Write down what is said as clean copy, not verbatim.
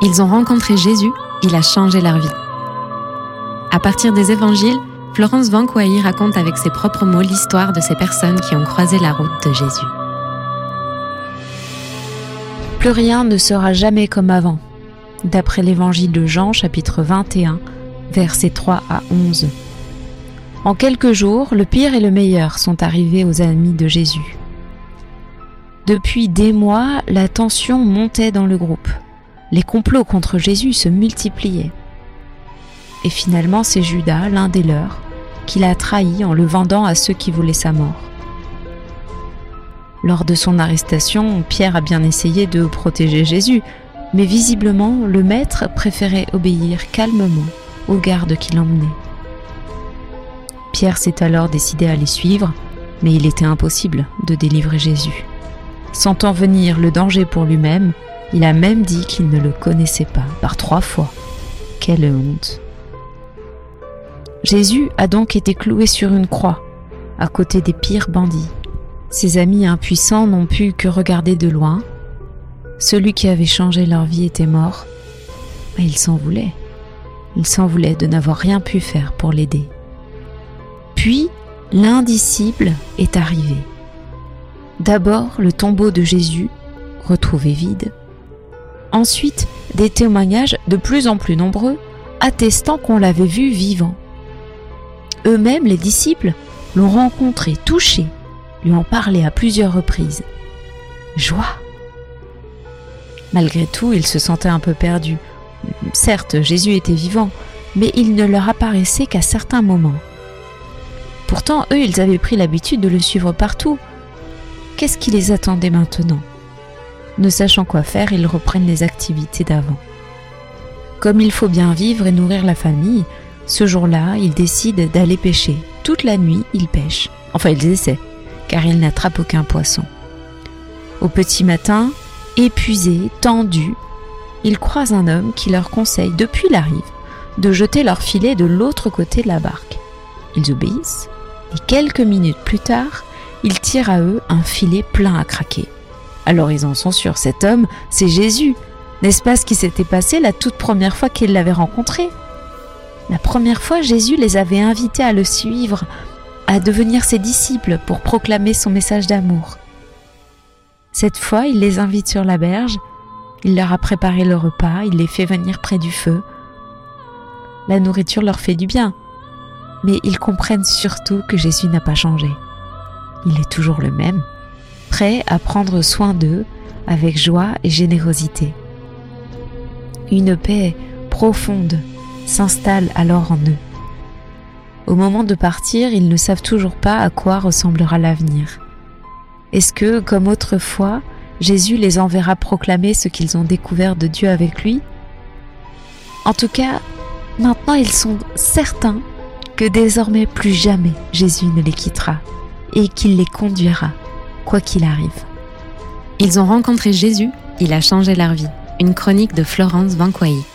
Ils ont rencontré Jésus, il a changé leur vie. À partir des évangiles, Florence Vanquois raconte avec ses propres mots l'histoire de ces personnes qui ont croisé la route de Jésus. Plus rien ne sera jamais comme avant, d'après l'évangile de Jean, chapitre 21, versets 3 à 11. En quelques jours, le pire et le meilleur sont arrivés aux amis de Jésus. Depuis des mois, la tension montait dans le groupe. Les complots contre Jésus se multipliaient. Et finalement, c'est Judas, l'un des leurs, qui l'a trahi en le vendant à ceux qui voulaient sa mort. Lors de son arrestation, Pierre a bien essayé de protéger Jésus, mais visiblement, le maître préférait obéir calmement aux gardes qui l'emmenaient. Pierre s'est alors décidé à les suivre, mais il était impossible de délivrer Jésus. Sentant venir le danger pour lui-même, il a même dit qu'il ne le connaissait pas, par 3 fois. Quelle honte! Jésus a donc été cloué sur une croix, à côté des pires bandits. Ses amis impuissants n'ont pu que regarder de loin. Celui qui avait changé leur vie était mort. Mais ils s'en voulaient. Ils s'en voulaient de n'avoir rien pu faire pour l'aider. Puis, l'indicible est arrivé. D'abord, le tombeau de Jésus, retrouvé vide. Ensuite, des témoignages de plus en plus nombreux, attestant qu'on l'avait vu vivant. Eux-mêmes, les disciples, l'ont rencontré, touché, lui ont parlé à plusieurs reprises. Joie! Malgré tout, ils se sentaient un peu perdus. Certes, Jésus était vivant, mais il ne leur apparaissait qu'à certains moments. Pourtant, eux, ils avaient pris l'habitude de le suivre partout. Qu'est-ce qui les attendait maintenant ? Ne sachant quoi faire, ils reprennent les activités d'avant. Comme il faut bien vivre et nourrir la famille, ce jour-là, ils décident d'aller pêcher. Toute la nuit, ils pêchent. Enfin, ils essaient, car ils n'attrapent aucun poisson. Au petit matin, épuisés, tendus, ils croisent un homme qui leur conseille, depuis la rive, de jeter leur filet de l'autre côté de la barque. Ils obéissent, et quelques minutes plus tard, ils tirent à eux un filet plein à craquer. Alors ils en sont sûrs, cet homme, c'est Jésus. N'est-ce pas ce qui s'était passé la toute première fois qu'ils l'avaient rencontré ? La première fois, Jésus les avait invités à le suivre, à devenir ses disciples pour proclamer son message d'amour. Cette fois, il les invite sur la berge, il leur a préparé le repas, il les fait venir près du feu. La nourriture leur fait du bien, mais ils comprennent surtout que Jésus n'a pas changé. Il est toujours le même, prêt à prendre soin d'eux avec joie et générosité. Une paix profonde s'installe alors en eux. Au moment de partir, ils ne savent toujours pas à quoi ressemblera l'avenir. Est-ce que, comme autrefois, Jésus les enverra proclamer ce qu'ils ont découvert de Dieu avec lui ? En tout cas, maintenant ils sont certains que désormais plus jamais Jésus ne les quittera et qu'il les conduira, quoi qu'il arrive. Ils ont rencontré Jésus, il a changé leur vie. Une chronique de Florence Vanquois.